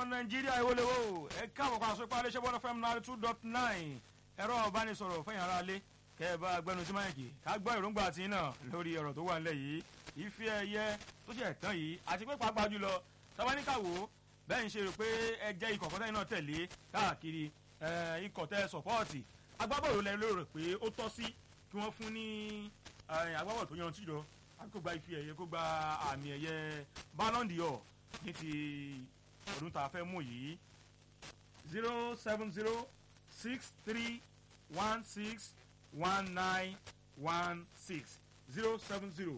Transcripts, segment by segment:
nàìjíríà ìwọlẹ́wọ́ ẹ káàbọ̀ kan àṣọ ìpàdé ṣẹ́bọ́n fm 92.9 ẹ̀rọ ọ̀bánisọ̀rọ̀ fẹ̀yìn ara lé kẹ́ẹ̀bá agbẹnusí máyìkì ká gbọ́ èròǹgbà àti náà lórí ọ̀rọ̀ tó wà nílẹ̀ yìí ife ẹ̀yẹ tó ṣe ẹ̀tàn yìí àti pé pàápàá jùlọ tabaníkàwò bẹ́ẹ̀ ń ṣe rò pé ẹ jẹ́ ikọ̀ kọ́tẹ́ náà tẹ̀lé káàkiri ikọ̀ tẹ́ sọ̀pọ́ọ̀tì agbábọ́ọ̀lù lẹ́nu lérò pé ó tọ́ sí kí wọ́n fún ní agbábọ́ọ̀lù tó yanjú jọ àbí kó gba ife ẹ̀yẹ kó gba àmì ẹ̀yẹ Ballon d'Or ní ti ọdún tá a fẹ́ mú yìí 07063161916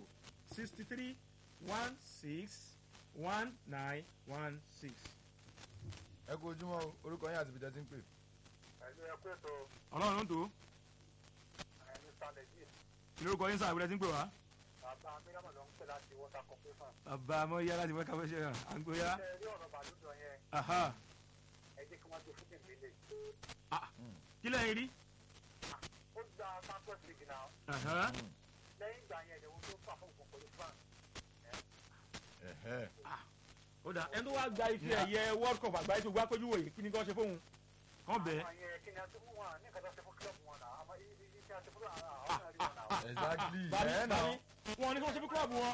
07063161916. ẹ kú ojúmọ́ orúkọ yín àti ibi tẹ́ ti ń pè. ẹ̀yin ẹ̀kú ètò ọlọ́run ló ń tó Mr. Legi. kí lórúkọ yín sáà ìbílẹ̀ tí ń pè wá. bàbá mílíọ̀nù ló ń pè láti water corporation. bàbá àmọ́ yá láti wọ́n káfẹ́ ṣe hàn àgbóyá. ṣe rí ọ̀rọ̀ bàlúùdọ̀ yẹn ẹ jẹ́ kí wọ́n gbé fún ìgbélé. kí lẹ́yìn rí. ó gba Champions League náà lẹ́yìn ìgbà yẹn ìdẹ̀wò tó fà fún òkùnkùn pẹ̀lú France. ó dà ẹni tó wá gba ife ẹ̀yẹ World Cup àgbáyé tó gbá péjú wòye kí ni kò ṣe fóun kàn bẹ́ẹ̀. àwọn yẹn kí ni a ti fún wọn ní nǹkan tó ṣe fún kílọ̀bù wọn náà àmọ́ ibi tí a ti fún àwọn náà rí wọn náà. exactly bani ẹ náà wọn ní kí wọ́n ṣe fún kílọ̀bù wọn.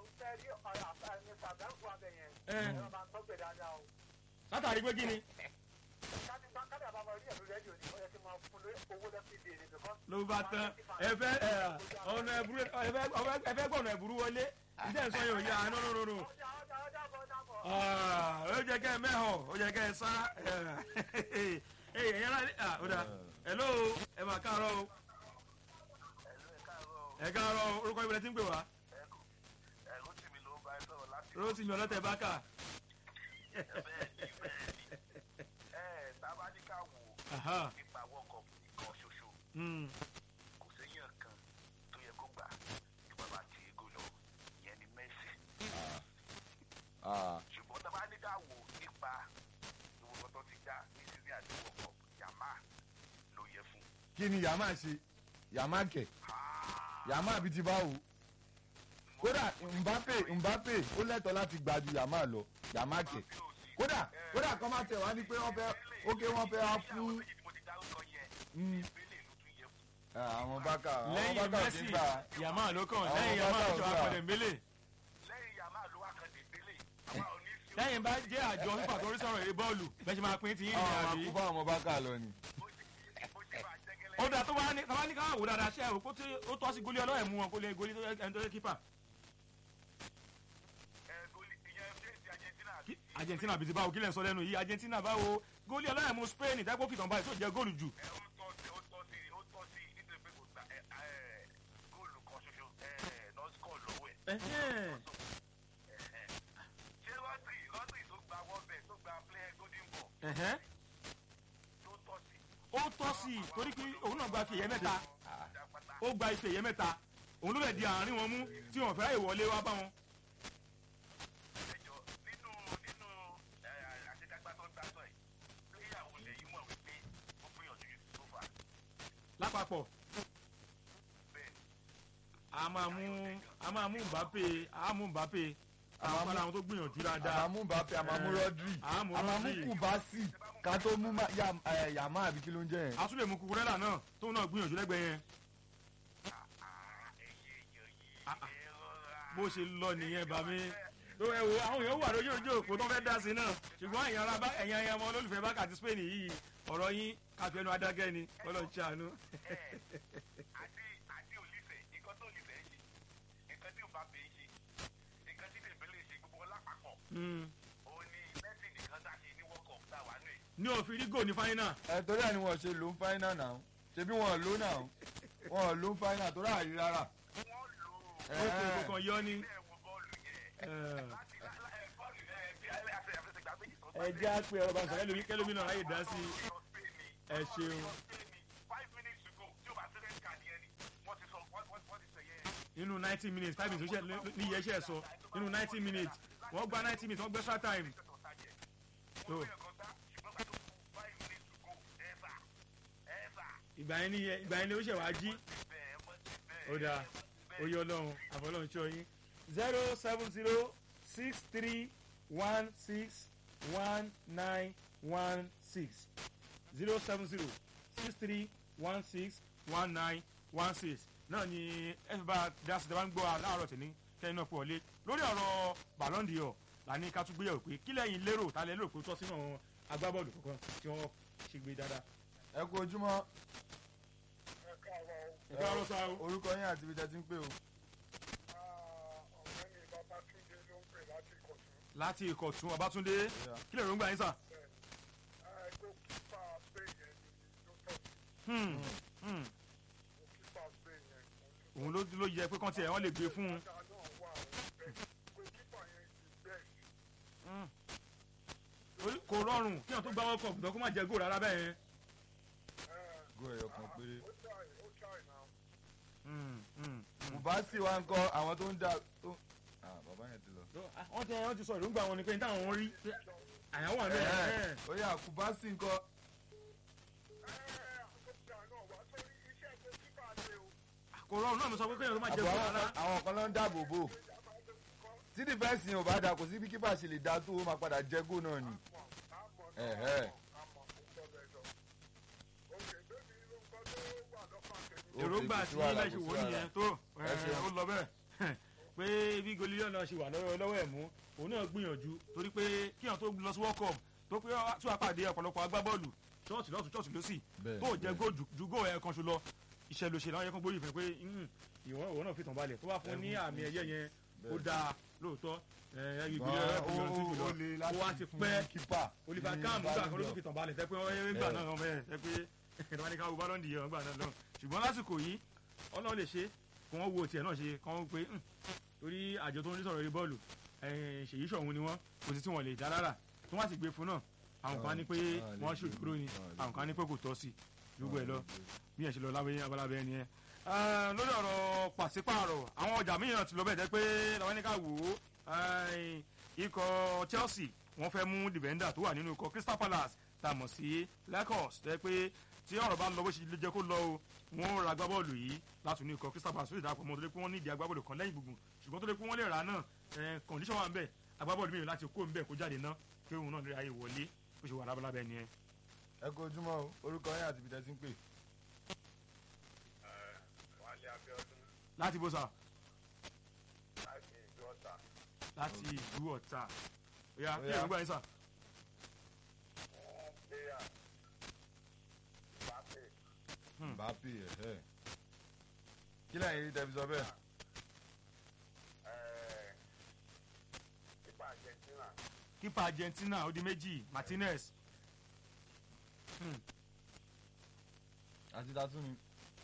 látàrí pé kí ni. ló bá tán ẹ fẹ́ gbọ̀nà ẹ̀bùrú wọlé ìdẹ́ ìsọ yóò yá no. ó jẹ́ kẹ́ ẹ mẹ́hàn ó jẹ́ kẹ́ ẹ sá ẹ̀yẹ́ ó dà hello ẹ máa káàárọ̀ o ẹ káàárọ̀ orúkọ ìbílẹ̀ tí ń pè wá. Rótìmí ọlọ́tẹ̀ bákà. tábàdíkà wò nípa World Cup nìkan ṣoṣo kò séyàn kan tó yẹ kó gbà ní bàbá tí ego lọ ìyẹn ni Messi. ṣùgbọ́n tábàdíkà wò nípa ìwòsàn tó ti gbà ní sísí àti World Cup Yamal ló yẹ fún. kí ni Yamal ṣe Yamal kẹ̀ Yamal àbí ti báwo kódà Mbappe ó lẹ́tọ̀ọ́ láti gbà ju Yamal lọ Yamal kẹ̀ kódà kan máa tẹ̀ wá ní pé wọ́n fẹ́ wọ́n fẹ́ wá fún àwọn bákà lẹ́yìn Messi Yamal ló kàn lẹ́yìn Yamal ló tó akọ̀dẹ̀ mbélé. lẹ́yìn Yamal ló wá kan débélé àwa ò ní sí. lẹ́yìn bá jẹ́ àjọ fífà tó rí sọ̀rọ̀ èrè bọ́ọ̀lù bẹ́ẹ̀ ṣe máa pín ti yín ní àbí. àwọn àkúfà àwọn bákà lọ ni. ó dà tó bá ní káwá wò dáadáa ṣe é kó tí ó tọ́ sí gólí ọlọ́ọ̀ mú wọn kó lè gólí ẹni tó yẹ kípà. Argentina bìtì báwo kí lẹ̀ ń sọ lẹ́nu yìí Argentina báwo gólí ọlọ́ọ̀ mú Spain ìdágbó kìtàn báyìí tó jẹ́ góòlù jù. ó tọ́ sí nítorí pé kò gba góòlù kan ṣoṣo nọ́ọ̀sìkọ̀ lọ́wọ́ ẹ̀. ṣé Rodri tó gba wọ́ọ̀bẹ̀ tó gba player golden ball ó tọ́ sí torí pé òun náà gba ife ẹ̀yẹ mẹ́ta ó gba ife ẹ̀yẹ mẹ́ta òun ló lè di àárín wọn mú tí wọn fẹ́ ìwọlé wá bá wọn. lápapọ̀ a máa mú Mbappe àwọn àwọn tó gbìyànjú dáadáa. a máa mú Mbappe a máa mú Rodri a máa mú Kubasi ká tó mú Yamal àbí kí ló ń jẹ́ yẹn. a tún lè mú Cucurella náà tó náà gbìyànjú lẹ́gbẹ̀ẹ́ yẹn. bó ṣe lọ nìyẹn bàmí ẹ wo àwọn èèyàn wà lójú ojú òpó tó fẹ́ dá sí náà ṣùgbọ́n ẹ̀yin ọmọ olólùfẹ́ Barca àti Spain yìí ọ̀rọ̀ yín káfí ẹnu adágẹ́ ni ọlọ́run ṣàánú. àti olùfẹ́ nǹkan tó olùfẹ́ ṣe nǹkan tí Mbappe ṣe nǹkan tí Dembélé ṣe gbogbo lápapọ̀ òun ni Messi nìkan tá a ṣe ní World Cup tá a wà nù ẹ̀. ní òfin rígò ní fáínà. torí ẹ̀ ni wọ́n ṣe ló ń fáínà náà ṣebí wọ́n ló náà wọ́n ló ń fáínà tó rà rí rárá. wọ́n lò ó kò kọ̀ọ̀kan yọ ni. ẹ jẹ́ àpè ọ̀rọ̀ bá ń sọ̀rọ̀ kẹlómi náà láyè dá sí ẹ ṣeun. nínú 90 minutes 5 minutes ní iye iṣẹ́ sọ nínú 90 minutes wọ́n gba 90 minutes wọ́n gbé extra time. ìgbà yẹn ni ó ṣẹ̀ wá jí. ó dáa oyè ọlọ́run àfọlọ́run ṣọ́ yín 0706316 07063161916 náà ni ẹ fi bá dáṣẹ tẹ bá ń gbọ́ aláàárọ̀ tẹ̀ ní kẹ́yìn náà pọ̀ wọlé lórí ọ̀rọ̀ Ballon d'Or là ní ká tún gbéyàwó pé kí lẹ́yìn lérò ta lẹ́ lérò pé tọ́ sínú àwọn agbábọ́ọ̀lù kankan tí wọ́n ṣe gbé dáadáa. ẹ kú ojúmọ́. ẹ káàárọ̀ sáà o. orúkọ yín àti ibi tẹ́ ti ń pè o. ọ̀gbẹ́ni Babátúndé ló ń pè láti Ìkọ̀tún. láti Ìkọ̀tún Babátúndé kí lè rògbà yín sà. gókípà Spain yẹn ni ló tọ̀ Hmm. gókípà Spain yẹn. òun ló yẹ pé kán tiẹ̀ wọ́n lè gbé fún un. dáadáa náà wà ó bẹ́ẹ̀ gókípà yẹn ti bẹ́ẹ̀. kò rọrùn kí wọn tó gbá World Cup tó kó má jẹ góò rárá bẹ́ẹ̀ yẹn. gó ẹyọ kan péré. ó try now. Bùbásì wa ń kọ àwọn tó ń dà tó. bàbá yẹn ti lọ. wọ́n ti sọ ìrúgbà wọn ni pé táwọn rí àyàwó àná ẹ̀. ó yá Bùbásì ń kọ. kò rọrùn náà mo sọ pé kéèyàn tó má jẹ góò rárá. àwọn kan ló ń dáàbò bò. tí dìfẹ́ǹsì yẹn ò bá da kò sí bí kípà ṣe lè da tó ó máa padà jẹ góò náà ni. èròǹgbà tí ilé ṣe wò nìyẹn tó ó lọ bẹ́ẹ̀ pé bí Goliath náà ṣe wà lọ́wọ́ ẹ̀ mú òun náà gbìyànjú torí pé kíyàn tó lọ sí World Cup tó pé tí wàá pàdé ọ̀pọ̀lọpọ̀ agbábọ́ọ̀lù ṣọ́ọ̀ṣì lọ́tún ṣọ́ọ̀ṣì lọ́sì tó jẹ́ góò ju góò ẹ̀ kan ṣo lọ iṣẹ́ ló ṣe láwọn yẹn kan gbórí ìfẹ́ pé ìwọ náà fi tàn balẹ̀ tó bá fún ní àmì ẹ̀yẹ yẹn ó dáa lóòótọ́ ó wá ti pẹ́ Oliver Kahn gbà kan ló fi tàn balẹ̀ tẹ́ pé wọ́n gbà náà bẹ́ẹ̀ tẹ́ pé ìjọba ní káwọ́ Ballon d'Or gbà náà lọ ṣùgbọ́n lásìkò yìí Ọlọ́run lè ṣe kí wọ́n wo tiẹ̀ náà ṣe kí wọ́n pé torí àjọ tó ń rí sọ̀rọ̀ eré bọ́ọ̀lù ṣèyí ṣọ̀hún ni wọ́n kò sí tí wọ́n lè dá rárá tí wọ́n sì gbé fún náà àwọn kan ní pé wọ́n ṣòdì kúrò ní àwọn kan ní pé kò tọ́ sí gbogbo ẹ̀ lọ bí ẹ̀ ṣe lọ abalábẹ́ ẹni ẹ̀ lórí ọ̀rọ̀ pàṣípààrọ̀ àwọn ọjà mìíràn ti lọ bẹ́ẹ̀ jẹ́ pé làwọn ní ká wò ó ikọ̀ Chelsea wọ́n fẹ́ mú defender tó wà nínú ikọ̀ Crystal Palace tá a mọ̀ sí Lakers jẹ́ pé tí ọ̀rọ̀ bá lọ bó ṣe lè jẹ́ kó lọ o wọ́n ra agbábọ́ọ̀lù yìí láti ní ikọ̀ Crystal Palace ó lè darapọ̀ mọ́ tó lé pé wọ́n ní ìdí agbábọ́ọ̀lù kan lẹ́yìn gbùngbùn ṣùgbọ́n tó lé pé wọ́n lè rà náà condition wà ń bẹ̀ agbábọ́ọ̀lù mìíràn láti kó ń bẹ̀ kó jáde náà pé òun náà lè ráyè wọlé ó ṣe wà lábẹ́lábẹ́ ni ẹ. ẹ kú ojúmọ́ o orúkọ yín àti ibi tẹ́ ti ń pè. Wálé Abíọ́dún láti bó sa láti ìlú Ọ̀tà. láti ìlú Ọ̀tà oya kí èrò gbà yín sà. player Mbappe. Mbappe kí lẹ́yìn tẹ́ fi sọ bẹ́ẹ̀. Kípa Argentina. kípa Argentina ó di méjì Martinez. àti dàtún ni.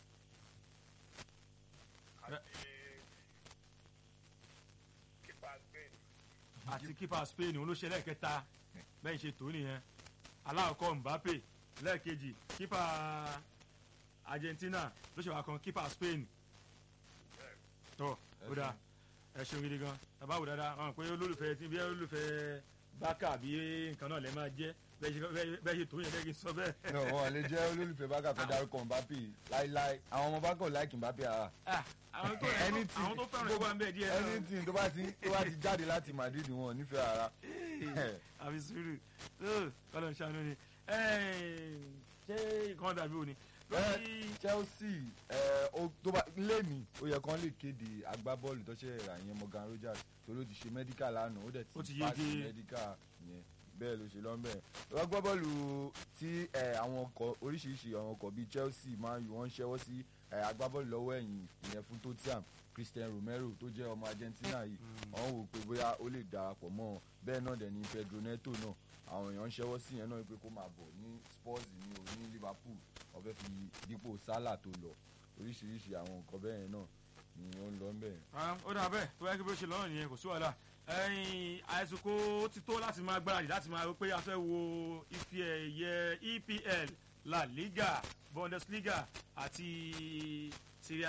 àti kípa Spain òun ló ṣe lẹ́ẹ̀kẹta bẹ́ẹ̀ ṣe tó nìyẹn aláàkọ́ Mbappe lẹ́ẹ̀kejì kípa Argentina ló ṣe wà kan kípa Spain tó ó dáa ẹ ṣeun gidi gan tàbá wò dáadáa wọn pé olólùfẹ́ tí bí olólùfẹ́ Barca bí nǹkan náà lè máa jẹ́ bẹ́ẹ̀ ṣe tó yẹn lẹ́gìn sọ bẹ́ẹ̀. no wọn lè jẹ́ olólùfẹ́ Barca kan dárúkọ Mbappe láíláí àwọn ọmọ Barca ò láìkì Mbappe ara. àwọn tó fẹ́ràn ìwà ń bẹ̀ díẹ̀ náà. anything tó bá ti jáde láti Madrid wọn nífẹ̀ẹ́ ara. àfi sùúrù kọ́lọ̀ ń ṣàánú ni ṣé ìkan dàbí òní. Chelsea tó bá lẹ́ni ó yẹ kán lè kéde agbábọ́ọ̀lù tó ṣe rà yẹn Morgan Rogers torí ó ti ṣe medical lánàá ó dẹ̀ ti pass medical yẹn bẹ́ẹ̀ ló ṣe lọ́nbẹ̀. agbábọ́ọ̀lù tí àwọn ọkọ̀ oríṣiríṣi àwọn ọkọ̀ bíi Chelsea Man U wọ́n ń ṣẹ́wọ́ sí agbábọ́ọ̀lù lọ́wọ́ ẹ̀yìn ìyẹn fún Tottenham Christian Romero tó jẹ́ ọmọ Argentina yìí wọ́n wò pé bóyá ó lè darapọ̀ mọ́ wọn bẹ́ẹ̀ náà dẹ̀ ni Pedro Neto náà àwọn èèyàn ń ṣẹ́wọ́ sí yẹn náà pé kó máa bọ̀ ní Spurs ní o ní Liverpool wọ́n fẹ́ fi dípò Salah tó lọ oríṣiríṣi àwọn nǹkan bẹ́ẹ̀ náà ni ó ń lọ bẹ́ẹ̀. ó dà bẹ́ẹ̀ tó bá yẹ kí bó ṣe lọ́rùn nìyẹn kò sí wàhálà àìsùkò ti tó láti máa gbáradì láti máa wí pé a fẹ́ wo ife ẹ̀yẹ EPL La Liga Bundesliga àti Serie A.